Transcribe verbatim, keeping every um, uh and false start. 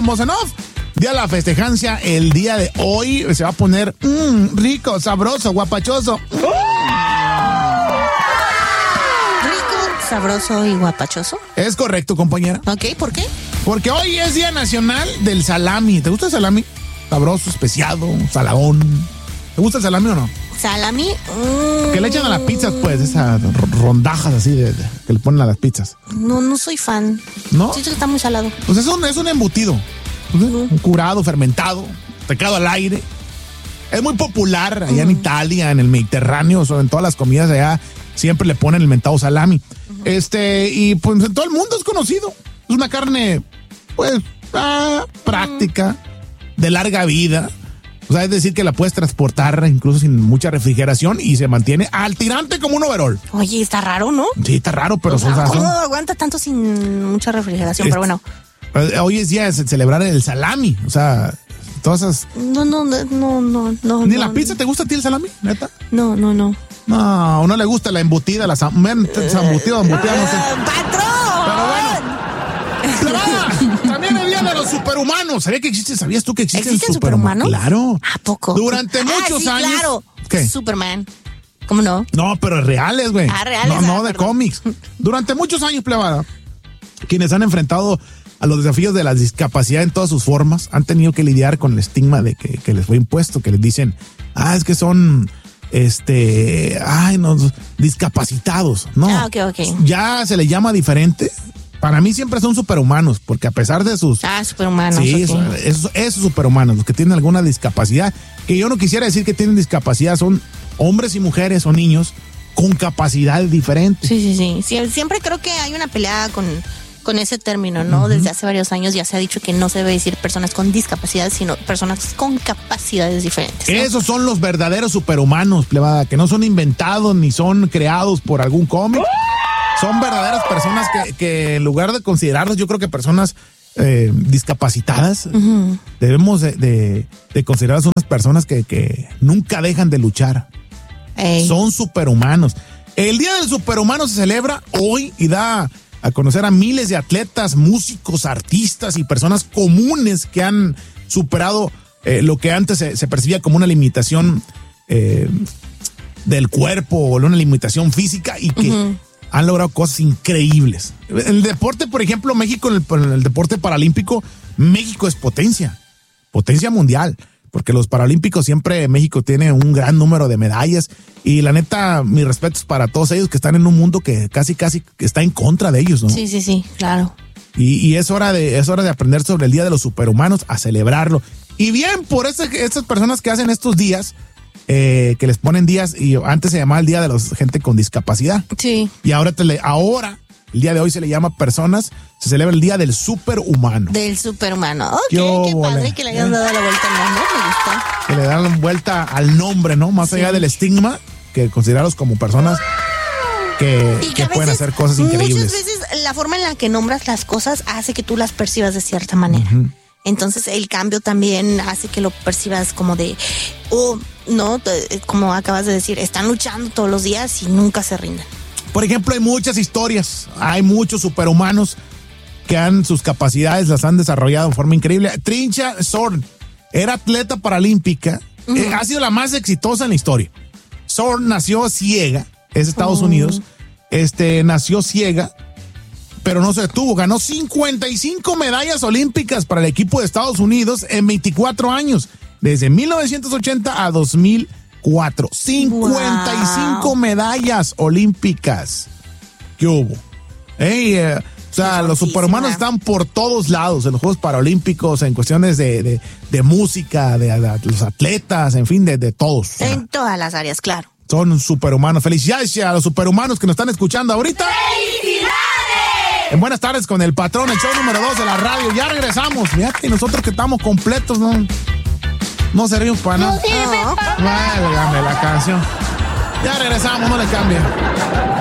dejamos en off. Día de la festejancia, el día de hoy se va a poner mmm, rico, sabroso, guapachoso. Rico, sabroso y guapachoso. Es correcto, compañera. Ok, ¿por qué? Porque hoy es Día Nacional del Salami. ¿Te gusta el salami? Sabroso, especiado, saladón. ¿Te gusta el salami o no? Salami. Mm, que le echan a las pizzas, pues, esas rondajas así de, de, que le ponen a las pizzas. No, no soy fan. ¿No? Sí, que está muy salado. Pues es un, es un embutido. Uh-huh. Un curado, fermentado, secado al aire. Es muy popular allá uh-huh. en Italia, en el Mediterráneo, o en todas las comidas allá siempre le ponen el mentado salami. Uh-huh. Este, y pues en todo el mundo es conocido. Es una carne, pues, ah, práctica, uh-huh. de larga vida. O sea, es decir que la puedes transportar incluso sin mucha refrigeración y se mantiene al tirante como un overall. Oye, está raro, ¿no? Sí, está raro, pero... O sea, son, ¿cómo son... aguanta tanto sin mucha refrigeración? Es, pero bueno. Hoy es día de celebrar el salami, o sea, todas esas... No, no, no, no, no, no. ¿Ni no, la pizza no. te gusta a ti el salami, neta? No, no, no. No, no le gusta la embutida, la zam... embutida, embutida, no sé. ¡Patrón! Pero bueno. También el día de los superhumanos. ¿Sabías que existe? ¿Sabías tú que existen, ¿Existen superhumanos? superhumanos? Claro. ¿A poco? Durante muchos ah, sí, años. Claro. ¿Qué? Superman. ¿Cómo no? No, pero reales, güey. Ah, reales. No, no ah, de perdón. cómics. Durante muchos años, plebada, quienes han enfrentado a los desafíos de la discapacidad en todas sus formas han tenido que lidiar con el estigma de que, que les fue impuesto, que les dicen, ah, es que son, este, ay, no, discapacitados. No. Ah, ok, ok. Ya se les llama diferente. Para mí siempre son superhumanos, porque a pesar de sus... Ah, superhumanos. Sí, okay. esos, esos superhumanos, los que tienen alguna discapacidad, que yo no quisiera decir que tienen discapacidad, son hombres y mujeres o niños con capacidades diferentes. Sí, sí, sí. sí siempre creo que hay una pelea con, con ese término, ¿no? Uh-huh. Desde hace varios años ya se ha dicho que no se debe decir personas con discapacidad, sino personas con capacidades diferentes, ¿no? Esos son los verdaderos superhumanos, plebada, que no son inventados ni son creados por algún cómic. Son verdaderas personas que, que en lugar de considerarlos, yo creo que personas eh, discapacitadas, uh-huh. debemos de, de, de considerarlas unas personas que, que nunca dejan de luchar. Ey. Son superhumanos. El Día del Superhumano se celebra hoy y da a conocer a miles de atletas, músicos, artistas y personas comunes que han superado eh, lo que antes se, se percibía como una limitación eh, del cuerpo o una limitación física y que... Uh-huh. Han logrado cosas increíbles. En el deporte, por ejemplo, México, en el, en el deporte paralímpico, México es potencia, potencia mundial, porque los paralímpicos siempre México tiene un gran número de medallas y la neta, mis respetos para todos ellos que están en un mundo que casi, casi está en contra de ellos, ¿no? Sí, sí, sí, claro. Y, y es hora de, es hora de aprender sobre el Día de los Superhumanos, a celebrarlo. Y bien, por ese, esas personas que hacen estos días, Eh, que les ponen días, y antes se llamaba el día de la gente con discapacidad. Sí. Y ahora, te le, ahora, el día de hoy se le llama personas, se celebra el día del superhumano. Del superhumano. Ok, Yo, qué padre vale. que le hayan ¿Eh? dado la vuelta al nombre, me gusta. Que le dan vuelta al nombre, ¿no? Más sí. allá del estigma, que considerarlos como personas que, que, que pueden hacer cosas increíbles. Muchas veces la forma en la que nombras las cosas hace que tú las percibas de cierta manera. Uh-huh. Entonces el cambio también hace que lo percibas como de, oh, no, como acabas de decir, están luchando todos los días y nunca se rinden. Por ejemplo, hay muchas historias, hay muchos superhumanos que han, sus capacidades las han desarrollado de forma increíble. Trincha Zorn era atleta paralímpica, uh-huh. eh, ha sido la más exitosa en la historia. Zorn nació ciega, es de Estados oh. Unidos, este, nació ciega, pero no se detuvo, ganó cincuenta y cinco medallas olímpicas para el equipo de Estados Unidos en veinticuatro años, desde mil novecientos ochenta a dos mil cuatro. cincuenta y cinco wow. medallas olímpicas. ¿Qué hubo? Hey, eh, o sea, los superhumanos están por todos lados, en los Juegos Paralímpicos, en cuestiones de, de, de música, de, de, de los atletas, en fin, de, de todos. En todas las áreas, claro. Son superhumanos. Felicidades a los superhumanos que nos están escuchando ahorita. ¡Felicidades! En Buenas Tardes con el Patrón, el show número dos de la radio. Ya regresamos. Fíjate, nosotros que estamos completos, ¿no? No servimos para nada. No sirve para nada. Válgame la canción. Ya regresamos, no le cambie.